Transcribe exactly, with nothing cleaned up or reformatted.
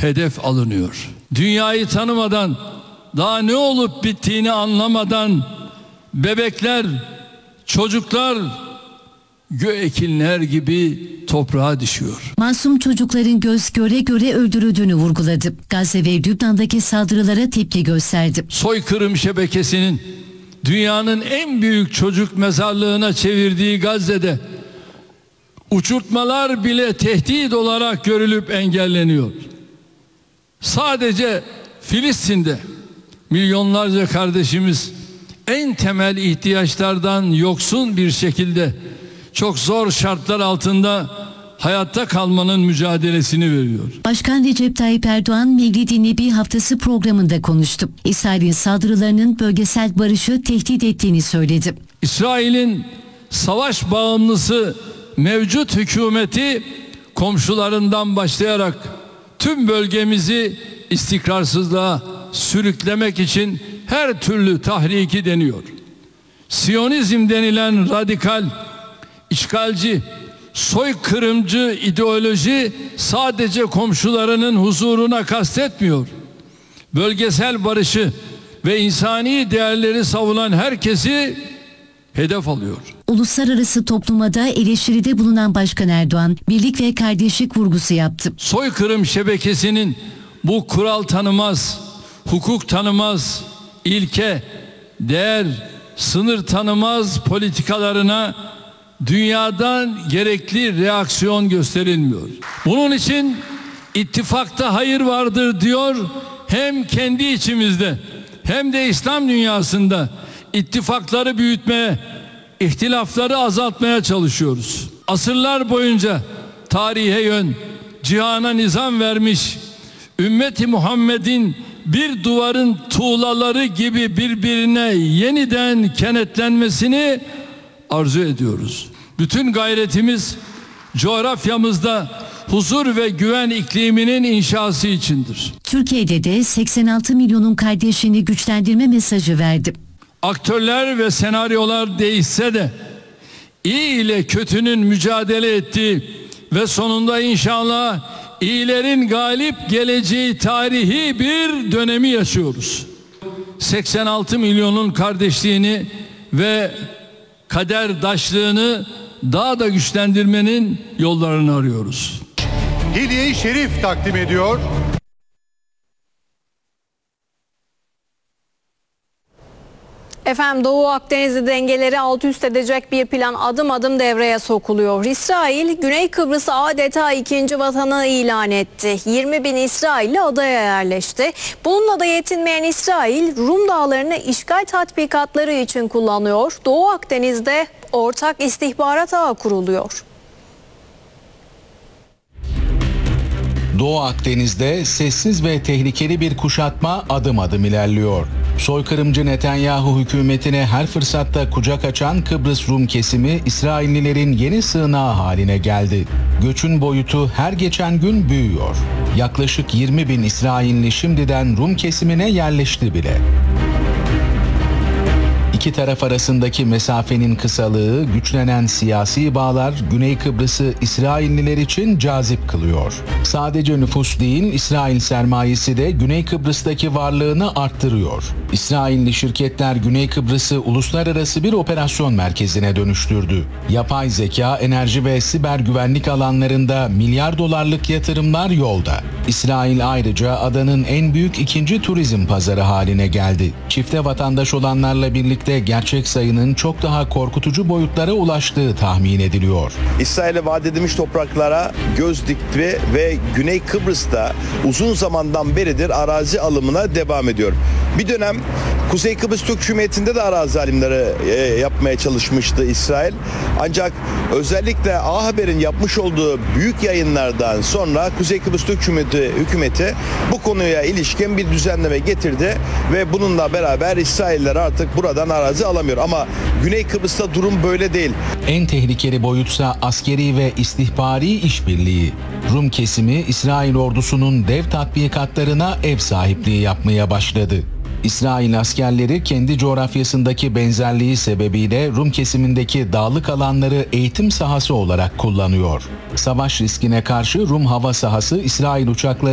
hedef alınıyor. Dünyayı tanımadan, daha ne olup bittiğini anlamadan bebekler, çocuklar göğekinler gibi toprağa düşüyor. Masum çocukların göz göre göre öldürüldüğünü vurguladı. Gazze ve Lübnan'daki saldırılara tepki gösterdi. Soykırım şebekesinin dünyanın en büyük çocuk mezarlığına çevirdiği Gazze'de uçurtmalar bile tehdit olarak görülüp engelleniyor. Sadece Filistin'de milyonlarca kardeşimiz en temel ihtiyaçlardan yoksun bir şekilde çok zor şartlar altında hayatta kalmanın mücadelesini veriyor. Başkan Recep Tayyip Erdoğan Mevlid-i Nebi Haftası programında konuştu. İsrail'in saldırılarının bölgesel barışı tehdit ettiğini söyledi. İsrail'in savaş bağımlısı mevcut hükümeti komşularından başlayarak tüm bölgemizi istikrarsızlığa sürüklemek için her türlü tahriki deniyor. Siyonizm denilen radikal, işgalci, soykırımcı ideoloji sadece komşularının huzuruna kastetmiyor. Bölgesel barışı ve insani değerleri savunan herkesi hedef alıyor. Uluslararası topluma da eleştiride bulunan Başkan Erdoğan, birlik ve kardeşlik vurgusu yaptı. Soykırım şebekesinin bu kural tanımaz, hukuk tanımaz, ilke, değer, sınır tanımaz politikalarına dünyadan gerekli reaksiyon gösterilmiyor. Bunun için ittifakta hayır vardır diyor, hem kendi içimizde hem de İslam dünyasında ittifakları büyütmeye, ihtilafları azaltmaya çalışıyoruz. Asırlar boyunca tarihe yön, cihana nizam vermiş, ümmeti Muhammed'in bir duvarın tuğlaları gibi birbirine yeniden kenetlenmesini arzu ediyoruz. Bütün gayretimiz coğrafyamızda huzur ve güven ikliminin inşası içindir. Türkiye'de de seksen altı milyonun kardeşliğini güçlendirme mesajı verdi. Aktörler ve senaryolar değişse de iyi ile kötünün mücadele ettiği ve sonunda inşallah iyilerin galip geleceği tarihi bir dönemi yaşıyoruz. seksen altı milyonun kardeşliğini ve kaderdaşlığını daha da güçlendirmenin yollarını arıyoruz. Hilye-i Şerif takdim ediyor. Efendim, Doğu Akdeniz'de dengeleri alt üst edecek bir plan adım adım devreye sokuluyor. İsrail, Güney Kıbrıs'ı adeta ikinci vatanı ilan etti. yirmi bin İsrailli adaya yerleşti. Bununla da yetinmeyen İsrail, Rum dağlarını işgal tatbikatları için kullanıyor. Doğu Akdeniz'de ortak istihbarat ağı kuruluyor. Doğu Akdeniz'de sessiz ve tehlikeli bir kuşatma adım adım ilerliyor. Soykırımcı Netanyahu hükümetine her fırsatta kucak açan Kıbrıs Rum kesimi İsraillilerin yeni sığınağı haline geldi. Göçün boyutu her geçen gün büyüyor. Yaklaşık yirmi bin İsrailli şimdiden Rum kesimine yerleşti bile. İki taraf arasındaki mesafenin kısalığı, güçlenen siyasi bağlar Güney Kıbrıs'ı İsrailliler için cazip kılıyor. Sadece nüfus değil, İsrail sermayesi de Güney Kıbrıs'taki varlığını arttırıyor. İsrailli şirketler Güney Kıbrıs'ı uluslararası bir operasyon merkezine dönüştürdü. Yapay zeka, enerji ve siber güvenlik alanlarında milyar dolarlık yatırımlar yolda. İsrail ayrıca adanın en büyük ikinci turizm pazarı haline geldi. Çifte vatandaş olanlarla birlikte gerçek sayının çok daha korkutucu boyutlara ulaştığı tahmin ediliyor. İsrail'e vaat edilmiş topraklara göz dikti ve Güney Kıbrıs'ta uzun zamandan beridir arazi alımına devam ediyor. Bir dönem Kuzey Kıbrıs Türk Cumhuriyeti'nde de arazi alımları e, yapmaya çalışmıştı İsrail. Ancak özellikle A Haber'in yapmış olduğu büyük yayınlardan sonra Kuzey Kıbrıs Türk Cumhuriyeti hükümeti bu konuya ilişkin bir düzenleme getirdi ve bununla beraber İsrailler artık buradan arazi alamıyor. Ama Güney Kıbrıs'ta durum böyle değil. En tehlikeli boyutsa askeri ve istihbari işbirliği. Rum kesimi İsrail ordusunun dev tatbikatlarına ev sahipliği yapmaya başladı. İsrail askerleri kendi coğrafyasındaki benzerliği sebebiyle Rum kesimindeki dağlık alanları eğitim sahası olarak kullanıyor. Savaş riskine karşı Rum hava sahası İsrail uçakları